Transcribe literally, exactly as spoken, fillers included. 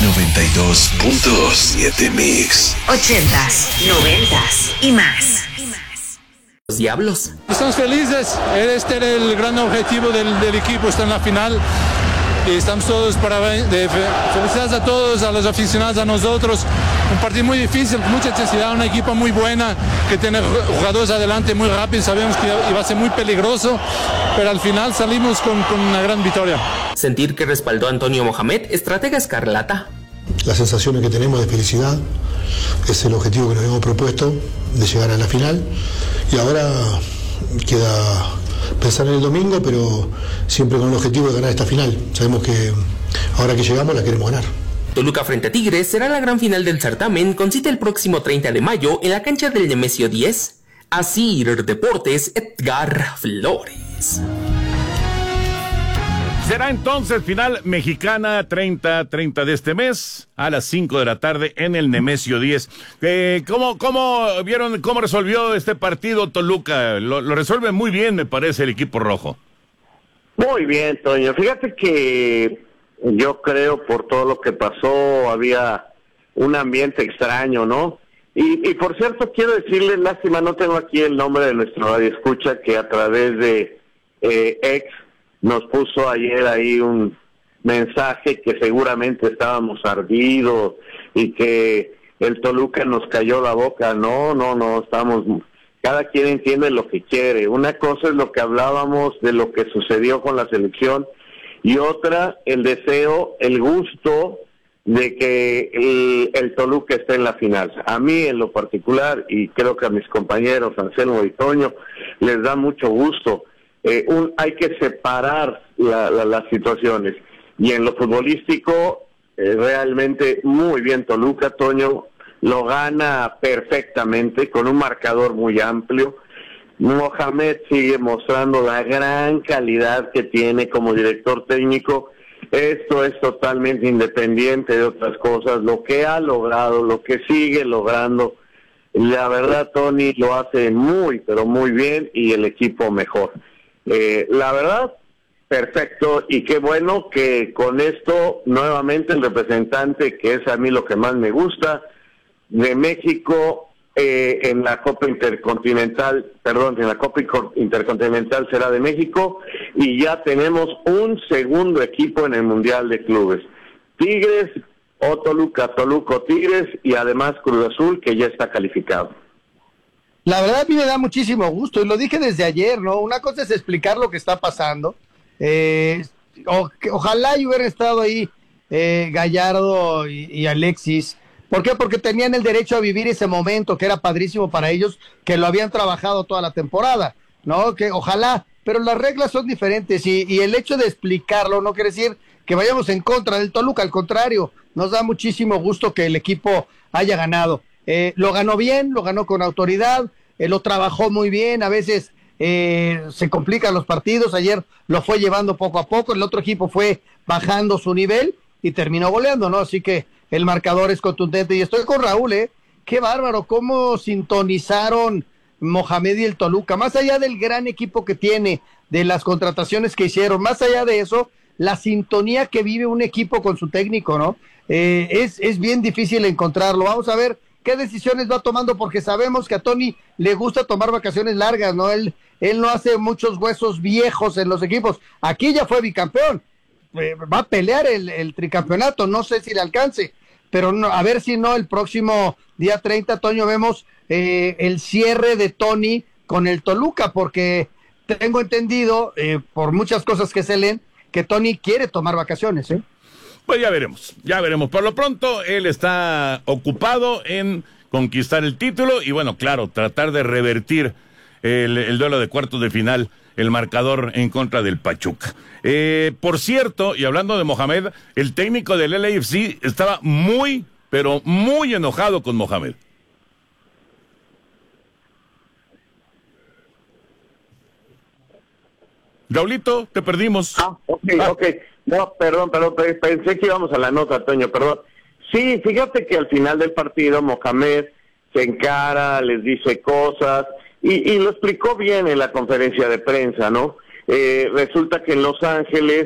noventa y dos punto siete Mix. Ochentas, noventas y más. Los Diablos. Estamos felices. Este era el gran objetivo del, del equipo, estar en la final. Y estamos todos para de, felicidades a todos, a los aficionados, a nosotros. Un partido muy difícil, mucha intensidad, una equipa muy buena que tiene jugadores adelante muy rápidos. Sabemos que iba a ser muy peligroso, pero al final salimos con, con una gran victoria. Sentir que respaldó a Antonio Mohamed, estratega escarlata. Las sensaciones que tenemos de felicidad es el objetivo que nos hemos propuesto de llegar a la final. Y ahora queda pensar en el domingo, pero siempre con el objetivo de ganar esta final. Sabemos que ahora que llegamos la queremos ganar. Toluca frente a Tigres será la gran final del certamen, con cita el próximo treinta de mayo en la cancha del Nemesio diez. Asir Deportes, Edgar Flores. Será entonces final mexicana treinta de este mes a las cinco de la tarde en el Nemesio diez. Eh, ¿cómo, ¿Cómo vieron, cómo resolvió este partido Toluca? Lo, lo resuelve muy bien, me parece, el equipo rojo. Muy bien, Toño. Fíjate que yo creo por todo lo que pasó había un ambiente extraño, ¿no? Y, y por cierto, quiero decirles, lástima, no tengo aquí el nombre de nuestro radioescucha que a través de eh, ex nos puso ayer ahí un mensaje que seguramente estábamos ardidos y que el Toluca nos cayó la boca. No, no, no, estamos, cada quien entiende lo que quiere. Una cosa es lo que hablábamos de lo que sucedió con la selección y otra, el deseo, el gusto de que el, el Toluca esté en la final. A mí en lo particular, y creo que a mis compañeros Anselmo y Toño, les da mucho gusto. Eh, un, hay que separar la, la, las situaciones y en lo futbolístico eh, realmente muy bien Toluca. Toño lo gana perfectamente con un marcador muy amplio. Mohamed sigue mostrando la gran calidad que tiene como director técnico. Esto es totalmente independiente de otras cosas, lo que ha logrado, lo que sigue logrando. La verdad, Tony lo hace muy pero muy bien y el equipo mejor. Eh, la verdad, perfecto, y qué bueno que con esto nuevamente el representante, que es a mí lo que más me gusta, de México eh, en la Copa Intercontinental, perdón, en la Copa Intercontinental será de México, y ya tenemos un segundo equipo en el Mundial de Clubes. Tigres o Toluca, Toluca o Tigres, y además Cruz Azul, que ya está calificado. La verdad a mí me da muchísimo gusto, y lo dije desde ayer, ¿no? Una cosa es explicar lo que está pasando. Eh, o, ojalá y hubieran estado ahí eh, Gallardo y, y Alexis. ¿Por qué? Porque tenían el derecho a vivir ese momento, que era padrísimo para ellos, que lo habían trabajado toda la temporada, ¿no? Que ojalá, pero las reglas son diferentes, y, y el hecho de explicarlo no quiere decir que vayamos en contra del Toluca, al contrario, nos da muchísimo gusto que el equipo haya ganado. Eh, lo ganó bien, lo ganó con autoridad, eh, lo trabajó muy bien, a veces eh, se complican los partidos, ayer lo fue llevando poco a poco, el otro equipo fue bajando su nivel y terminó goleando, ¿no? Así que el marcador es contundente, y estoy con Raúl, ¿eh? Qué bárbaro, cómo sintonizaron Mohamed y el Toluca, más allá del gran equipo que tiene, de las contrataciones que hicieron, más allá de eso, la sintonía que vive un equipo con su técnico, ¿no? Eh, es, es bien difícil encontrarlo. Vamos a ver qué decisiones va tomando, porque sabemos que a Tony le gusta tomar vacaciones largas, ¿no? Él, él no hace muchos huesos viejos en los equipos. Aquí ya fue bicampeón, eh, va a pelear el, el tricampeonato, no sé si le alcance, pero no, a ver si no, el próximo día treinta, Toño, vemos eh, el cierre de Tony con el Toluca, porque tengo entendido, eh, por muchas cosas que se leen, que Tony quiere tomar vacaciones, ¿eh? Pues ya veremos, ya veremos. Por lo pronto, él está ocupado en conquistar el título y, bueno, claro, tratar de revertir el, el duelo de cuartos de final, el marcador en contra del Pachuca. Eh, por cierto, y hablando de Mohamed, el técnico del L A F C estaba muy, pero muy enojado con Mohamed. Raulito, te perdimos. Ah, ok, ah. ok. No, perdón, perdón, pensé que íbamos a la nota, Toño, perdón. Sí, fíjate que al final del partido Mohamed se encara, les dice cosas, y, y lo explicó bien en la conferencia de prensa, ¿no? Eh, resulta que en Los Ángeles